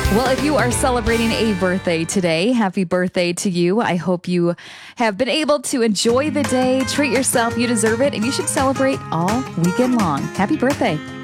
Well, if you are celebrating a birthday today, happy birthday to you. I hope you have been able to enjoy the day, treat yourself. You deserve it, and you should celebrate all weekend long. Happy birthday.